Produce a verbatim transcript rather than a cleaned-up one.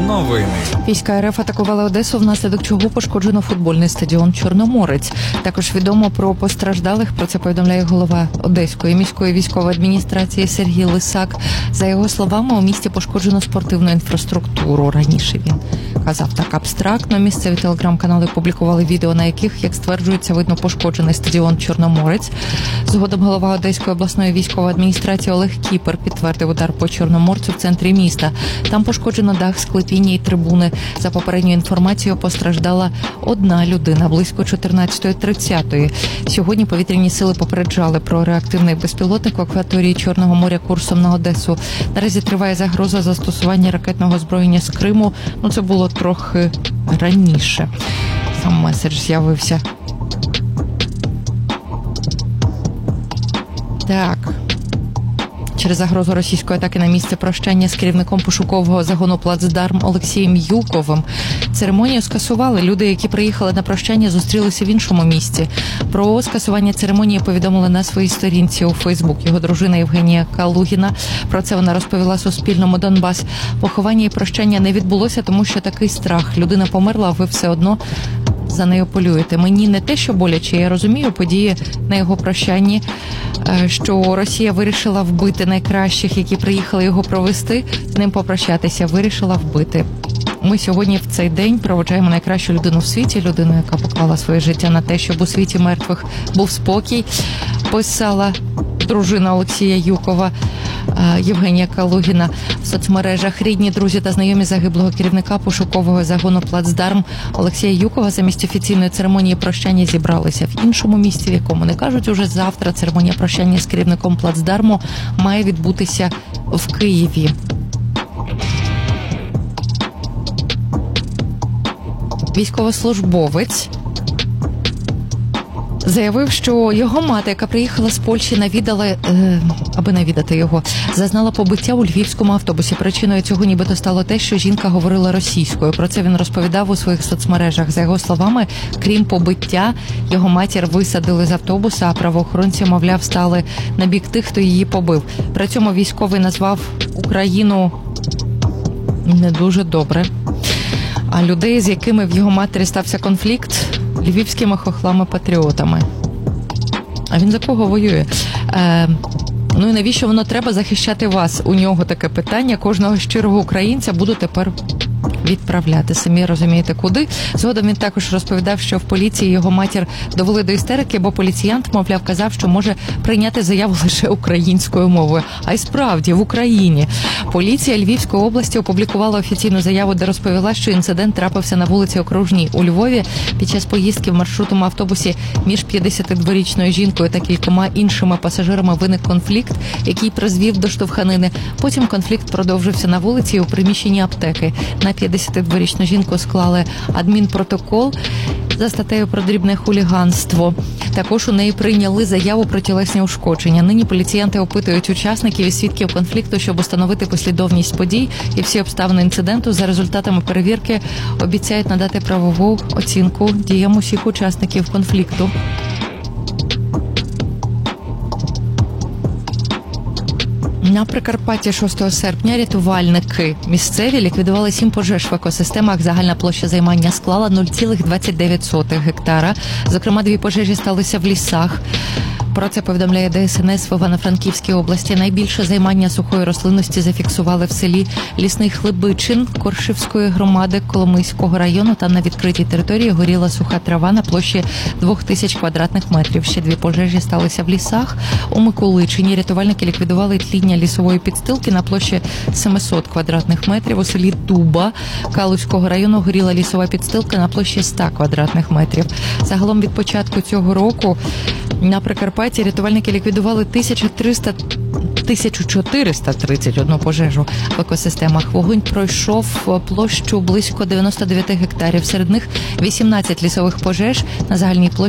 Новини. Війська РФ атакували Одесу, внаслідок чого пошкоджено футбольний стадіон «Чорноморець». Також відомо про постраждалих, про це повідомляє голова Одеської міської військової адміністрації Сергій Лисак. За його словами, у місті пошкоджено спортивну інфраструктуру. Раніше він казав так абстрактно. Місцеві телеграм-канали публікували відео, на яких, як стверджується, видно пошкоджений стадіон «Чорноморець». Згодом голова Одеської обласної військової адміністрації Олег Кіпер підтвердив удар по «Чорноморцю» в центрі міста. Там пошкоджено дах, склепіння і трибуни. За попередньою інформацією, постраждала одна людина близько чотирнадцятої тридцятої. Сьогодні повітряні сили попереджали про реактивний безпілотник в акваторії Чорного моря курсом на Одесу. Наразі триває загроза застосування ракетного озброєння з Криму. Ну, це було трохи раніше. Сам меседж з'явився. Так. Через загрозу російської атаки на місце прощання з керівником пошукового загону «Плацдарм» Олексієм Юковим церемонію скасували. Люди, які приїхали на прощання, зустрілися в іншому місці. Про скасування церемонії повідомили на своїй сторінці у Фейсбук. Його дружина Євгенія Калугіна. Про це вона розповіла Суспільному «Донбас». Поховання і прощання не відбулося, тому що такий страх. Людина померла, а ви все одно за нею полюєте. Мені не те, що боляче, я розумію події на його прощанні, що Росія вирішила вбити найкращих, які приїхали його провести, з ним попрощатися, вирішила вбити. Ми сьогодні в цей день проводжаємо найкращу людину в світі, людину, яка поклала своє життя на те, щоб у світі мертвих був спокій, писала дружина Олексія Юкова Євгенія Калугіна в соцмережах. Рідні, друзі та знайомі загиблого керівника пошукового загону «Плацдарм» Олексія Юкова замість офіційної церемонії прощання зібралися в іншому місці, в якому не кажуть уже завтра. Церемонія прощання з керівником «Плацдарму» має відбутися в Києві. Військовослужбовець заявив, що його мати, яка приїхала з Польщі, навідала, е, аби навідати його, зазнала побиття у львівському автобусі. Причиною цього нібито стало те, що жінка говорила російською. Про це він розповідав у своїх соцмережах. За його словами, крім побиття, його матір висадили з автобуса, а правоохоронці, мовляв, стали на бік тих, хто її побив. При цьому військовий назвав Україну не дуже добре. А людей, з якими в його матері стався конфлікт, львівськими хохлами-патріотами. А він за кого воює? Е, ну і навіщо воно треба захищати вас? У нього таке питання. Кожного щирого українця буду тепер відправляти. Самі розумієте, куди. Згодом він також розповідав, що в поліції його матір довели до істерики, бо поліціянт, мовляв, казав, що може прийняти заяву лише українською мовою. А й справді, в Україні. Поліція Львівської області опублікувала офіційну заяву, де розповіла, що інцидент трапився на вулиці Окружній у Львові. Під час поїздки в маршрутному автобусі між п'ятдесятидворічною жінкою та кількома іншими пасажирами виник конфлікт, який призвів до штовханини. Потім конфлікт продовжився на вулиці у приміщенні аптеки. На п'ятдесятидворічну жінку склали адмінпротокол за статтею про дрібне хуліганство. Також у неї прийняли заяву про тілесні ушкодження. Нині поліціянти опитують учасників і свідків конфлікту, щоб установити послідовність подій і всі обставини інциденту. За результатами перевірки обіцяють надати правову оцінку діям усіх учасників конфлікту. На Прикарпатті шостого серпня рятувальники місцеві ліквідували сім пожеж в екосистемах. Загальна площа займання склала нуль цілих двадцять дев'ять сотих гектара. Зокрема, дві пожежі сталися в лісах. Про це повідомляє Де Ес Ен Ес в Івано-Франківській області. Найбільше займання сухої рослинності зафіксували в селі Лісний Хлебичин Коршівської громади Коломийського району. Там на відкритій території горіла суха трава на площі двох тисяч квадратних метрів. Ще дві пожежі сталися в лісах. У Миколичині рятувальники ліквідували тління лісової підстилки на площі сімсот квадратних метрів. У селі Дуба Калузького району горіла лісова підстилка на площі сто квадратних метрів. Загалом від початку цього року на Прикарпатті рятувальники ліквідували тисячу триста тисячу чотириста тридцять одну пожежу в екосистемах. Вогонь пройшов площу близько дев'яносто дев'ять гектарів. Серед них вісімнадцять лісових пожеж на загальній площі